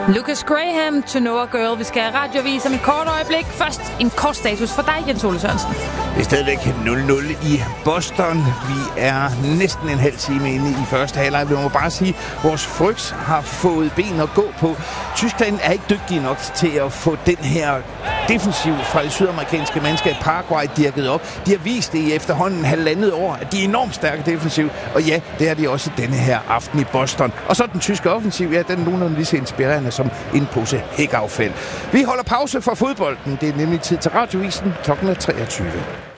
Lucas Graham, To Know a Girl. Vi skal have radiovis om et kort øjeblik. Først en kort status for dig, Jens Ole Sørensen. Det er stadigvæk 0-0 i Boston. Vi er næsten en halv time inde i første halvleg. Vi må bare sige, at vores frygt har fået ben at gå på. Tyskland er ikke dygtige nok til at få den her defensiv fra det sydamerikanske mandskab Paraguay dirket op. De har vist det i efterhånden halvandet år, at de er enormt stærke defensiv. Og ja, det er de også denne her aften i Boston. Og så den tyske offensiv, ja, den er nogenlunde lige så inspirerende som en pose hækaffald. Vi holder pause for fodbolden. Det er nemlig tid til radiovisen. Klokken er 23.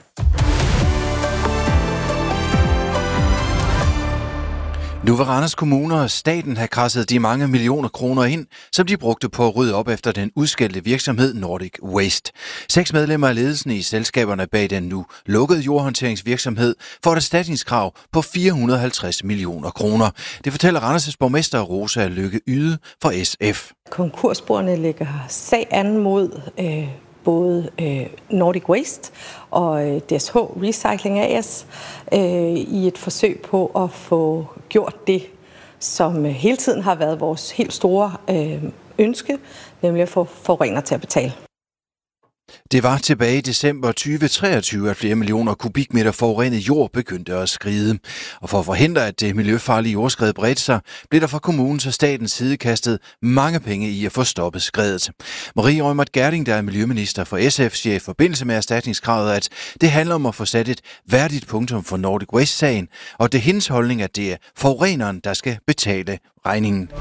Nu vil Randers Kommune og staten have kradset de mange millioner kroner ind, som de brugte på at rydde op efter den udskældte virksomhed Nordic Waste. 6 medlemmer af ledelsen i selskaberne bag den nu lukkede jordhåndteringsvirksomhed får et erstatningskrav på 450 millioner kroner. Det fortæller Randers' borgmester Rosa Lykke Yde fra SF. Konkursboerne lægger sag an mod både Nordic Waste og DSH Recycling AS i et forsøg på at få gjort det, som hele tiden har været vores helt store ønske, nemlig at få forurener til at betale. Det var tilbage i december 2023, at flere millioner kubikmeter forurenet jord begyndte at skride. Og for at forhindre, at det miljøfarlige jordskred bredte sig, blev der fra kommunens og statens side kastet mange penge i at få stoppet skredet. Marie Reumert Gjerding, der er miljøminister for SF, siger i forbindelse med erstatningskravet, at det handler om at få sat et værdigt punktum for Nordic Waste-sagen, og det er hendes holdning, at det er forureneren, der skal betale regningen.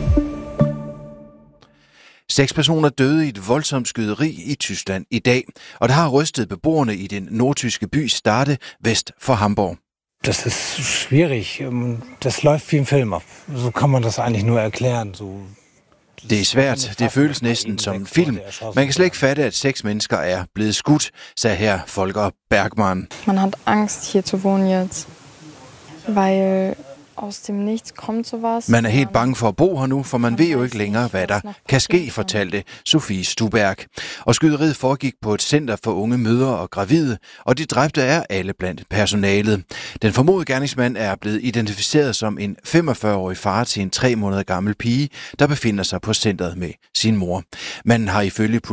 6 personer døde i et voldsomt skyderi i Tyskland i dag, og det har rystet beboerne i den nordtyske by Stade vest for Hamburg. Das ist schwierig. Das läuft wie im Film. So kann man das eigentlich nur erklären. Det er svært. Det føles næsten som en film. Man kan slet ikke fatte, at 6 mennesker er blevet skudt, sagde her Volker Bergmann. Man hat Angst hier zu wohnen jetzt, weil aus dem Nichts kommt sowas. Man er helt bange for at bo her nu, for man ved jo ikke længere, hvad der kan ske, fortalte Sofie Stuberg. Og skyderiet foregik på et center for unge mødre og gravide, og de dræbte er alle blandt personalet. Den formodede gerningsmand er blevet identificeret som en 45-årig far til en 3 måneder gammel pige, der befinder sig på centret med sin mor. Manden er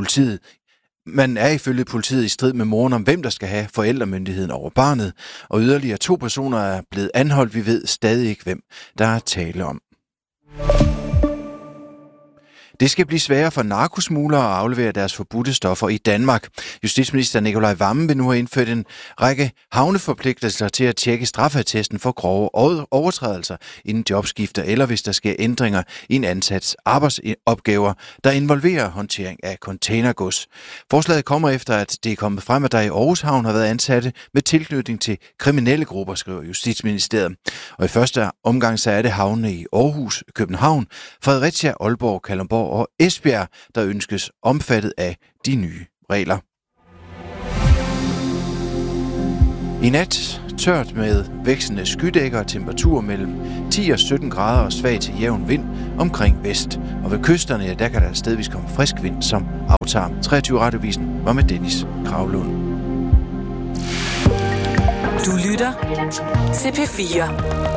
ifølge politiet i strid med moren om, hvem der skal have forældremyndigheden over barnet, og yderligere 2 personer er blevet anholdt. Vi ved stadig ikke, hvem der er tale om. Det skal blive sværere for narkosmuglere at aflevere deres forbudte stoffer i Danmark. Justitsminister Nicolai Wammen vil nu have indført en række havneforpligtelser til at tjekke straffeattesten for grove overtrædelser inden jobskifter, eller hvis der sker ændringer i en ansats arbejdsopgaver, der involverer håndtering af containergods. Forslaget kommer efter, at det er kommet frem, at der i Aarhus Havn har været ansatte med tilknytning til kriminelle grupper, skriver Justitsministeriet. Og i første omgang så er det havnene i Aarhus, København, Fredericia, Aalborg, Kalundborg og Esbjerg, der ønskes omfattet af de nye regler. I nat tørt med vækstende skydækker og temperatur mellem 10 og 17 grader og svag til jævn vind omkring vest. Og ved kysterne, ja, der kan der stedvis komme frisk vind, som aftager. 23 radiovisen var med Dennis Kravlund. Du lytter til P4.